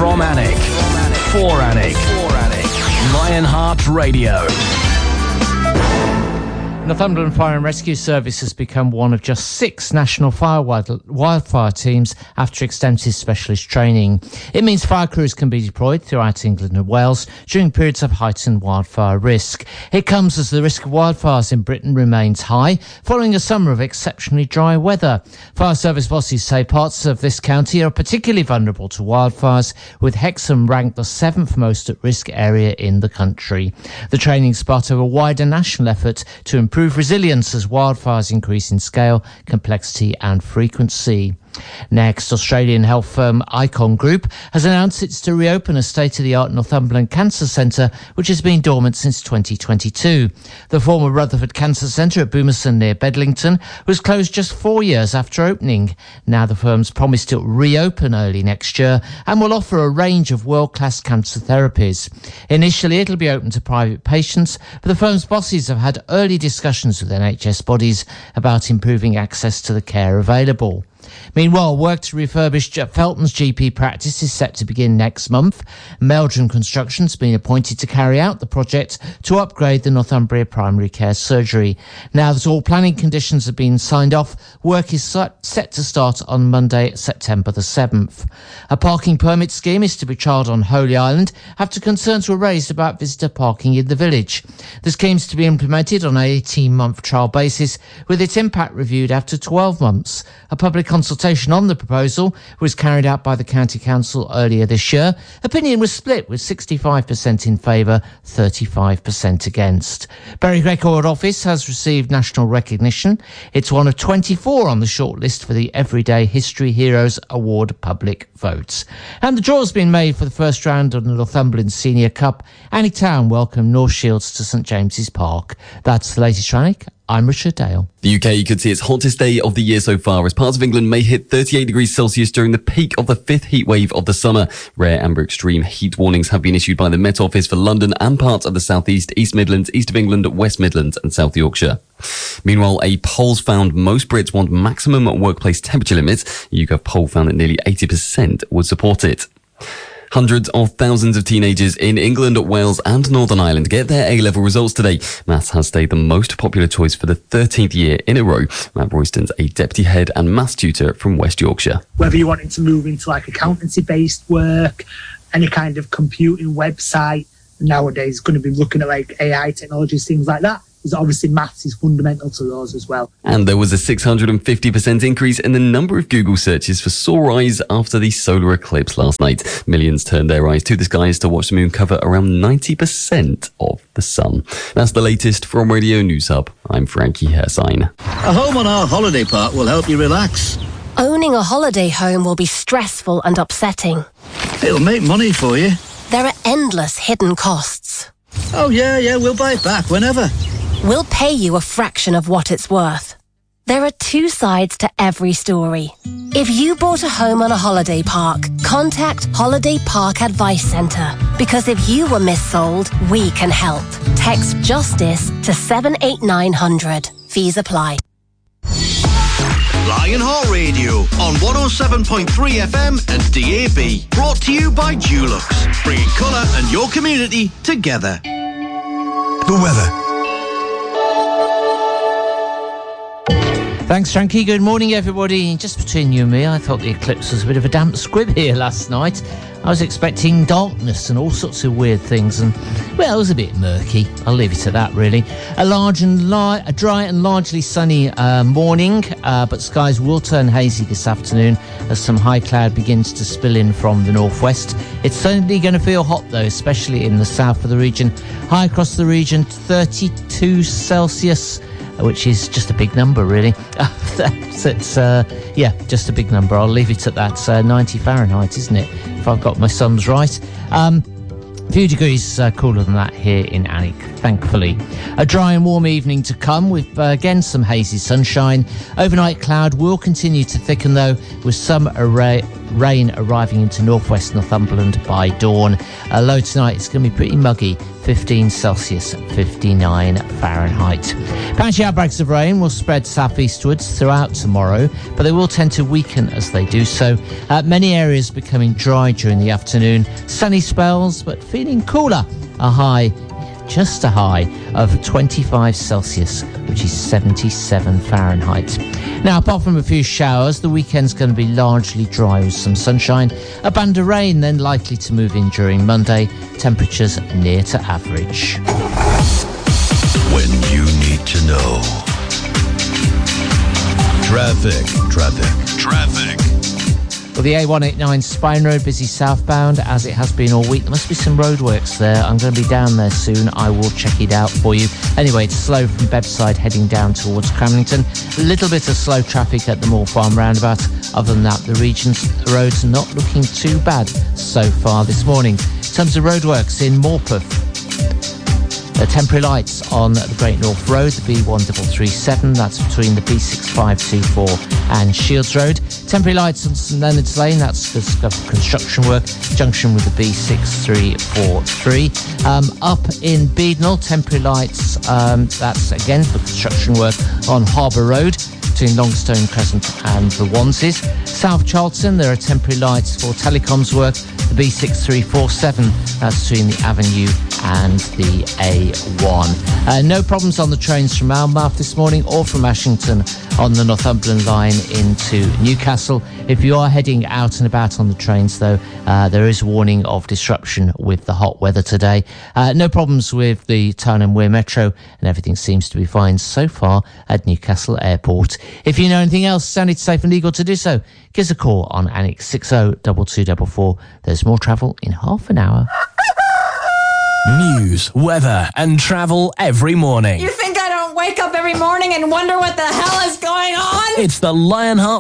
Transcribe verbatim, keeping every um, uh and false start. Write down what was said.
From Alnwick. For Alnwick. Lionheart Radio. Northumberland Fire and Rescue Service has become one of just six national fire wildfire teams after extensive specialist training. It means fire crews can be deployed throughout England and Wales during periods of heightened wildfire risk. It comes as the risk of wildfires in Britain remains high, following a summer of exceptionally dry weather. Fire service bosses say parts of this county are particularly vulnerable to wildfires, with Hexham ranked the seventh most at risk area in the country. The training is part of a wider national effort to improve resilience as wildfires increase in scale, complexity and frequency. Next, Australian health firm Icon Group has announced it's to reopen a state-of-the-art Northumberland Cancer Centre, which has been dormant since twenty twenty-two. The former Rutherford Cancer Centre at Boomerson near Bedlington was closed just four years after opening. Now the firm's promised it'll reopen early next year and will offer a range of world-class cancer therapies. Initially, it'll be open to private patients, but the firm's bosses have had early discussions with N H S bodies about improving access to the care available. Meanwhile, work to refurbish Felton's G P practice is set to begin next month. Meldrum Construction's been appointed to carry out the project to upgrade the Northumbria Primary Care Surgery. Now that all planning conditions have been signed off, work is set to start on Monday, September the seventh. A parking permit scheme is to be trialled on Holy Island after concerns were raised about visitor parking in the village. The scheme is to be implemented on an eighteen-month trial basis, with its impact reviewed after twelve months. A public consultation on the proposal was carried out by the County Council earlier this year. Opinion was split, with sixty-five percent in favour, thirty-five percent against. Berwick Record Office has received national recognition. It's one of twenty-four on the shortlist for the Everyday History Heroes Award public votes. And the draw's been made for the first round of the Northumberland Senior Cup. Alnwick Town welcome North Shields to St James's Park. That's the latest from Alnwick. I'm Richard Dale. The U K could see its hottest day of the year so far, as parts of England may hit thirty-eight degrees Celsius during the peak of the fifth heat wave of the summer. Rare amber extreme heat warnings have been issued by the Met Office for London and parts of the South East, East Midlands, East of England, West Midlands and South Yorkshire. Meanwhile, a poll found most Brits want maximum workplace temperature limits. A YouGov poll found that nearly eighty percent would support it. Hundreds of thousands of teenagers in England, Wales and Northern Ireland get their A-level results today. Maths has stayed the most popular choice for the thirteenth year in a row. Matt Royston's a deputy head and maths tutor from West Yorkshire. Whether you're wanting to move into like accountancy-based work, any kind of computing website, nowadays going to be looking at like A I technologies, things like that. Is obviously maths is fundamental to those as well. And there was a six hundred fifty percent increase in the number of Google searches for sore eyes after the solar eclipse last night. Millions turned their eyes to the skies to watch the moon cover around ninety percent of the sun. That's the latest from Radio News Hub. I'm Frankie Hersine. A home on our holiday park will help you relax. Owning a holiday home will be stressful and upsetting. It'll make money for you. There are endless hidden costs. Oh yeah, yeah, we'll buy it back whenever. We'll pay you a fraction of what it's worth. There are two sides to every story. If you bought a home on a holiday park, contact Holiday Park Advice Centre. Because if you were missold, we can help. Text JUSTICE to seven eight nine hundred. Fees apply. Lionheart Radio on one oh seven point three F M and D A B. Brought to you by Dulux, bringing colour and your community together. The weather. Thanks, Frankie. Good morning, everybody. Just between you and me, I thought the eclipse was a bit of a damp squib here last night. I was expecting darkness and all sorts of weird things, and, well, it was a bit murky. I'll leave it at that, really. A large and li- a dry and largely sunny uh, morning, uh, but skies will turn hazy this afternoon as some high cloud begins to spill in from the northwest. It's certainly going to feel hot, though, especially in the south of the region. High across the region, thirty-two Celsius, which is just a big number, really. It's, uh, yeah, just a big number. I'll leave it at that. Uh, ninety Fahrenheit, isn't it? If I've got my sums right. Um, a few degrees uh, cooler than that here in Alnwick, thankfully. A dry and warm evening to come with, uh, again, some hazy sunshine. Overnight cloud will continue to thicken, though, with some array rain arriving into northwest Northumberland by dawn. Uh, low tonight, it's going to be pretty muggy, fifteen Celsius, fifty-nine Fahrenheit. Patchy outbreaks of rain will spread southeastwards throughout tomorrow, but they will tend to weaken as they do so. Uh, many areas becoming dry during the afternoon. Sunny spells, but feeling cooler. A high, just a high of twenty-five Celsius, which is seventy-seven Fahrenheit. Now, apart from a few showers, the weekend's going to be largely dry with some sunshine. A band of rain then likely to move in during Monday. Temperatures near to average. When you need to know. Traffic. Traffic. Traffic. Well, the A one eighty-nine Spine Road, busy southbound, as it has been all week. There must be some roadworks there. I'm going to be down there soon. I will check it out for you. Anyway, it's slow from Bebbside heading down towards Cramlington. A little bit of slow traffic at the Moor Farm roundabout. Other than that, the region's roads not looking too bad so far this morning. In terms of roadworks in Morpeth, the temporary lights on the Great North Road, the B one three three seven, that's between the B six five two four and Shields Road. Temporary lights on St Leonard's Lane, that's because of construction work, junction with the B six three four three. Um, up in Beadnell, temporary lights, um, that's again for construction work on Harbour Road, between Longstone Crescent and the Wanses. South Charlton, there are temporary lights for telecoms work, the B six three four seven, that's between the Avenue and the A one. Uh, no problems on the trains from Almouth this morning or from Ashington on the Northumberland line into Newcastle. If you are heading out and about on the trains, though, uh, there is a warning of disruption with the hot weather today. Uh, no problems with the Town and Weir Metro, and everything seems to be fine so far at Newcastle Airport. If you know anything else, sounded safe and legal to do so, give us a call on Annex six oh two two four four. There's more travel in half an hour. News, weather and travel every morning. You think I don't wake up every morning and wonder what the hell is going on? It's the Lionheart